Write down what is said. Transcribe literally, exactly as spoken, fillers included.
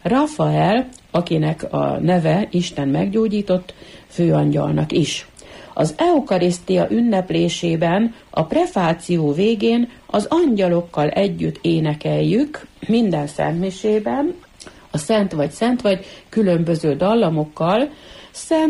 Rafael, akinek a neve Isten meggyógyított, főangyalnak is. Az eukarisztia ünneplésében a prefáció végén az angyalokkal együtt énekeljük minden szentmisében, a szent vagy szent vagy különböző dallamokkal, szent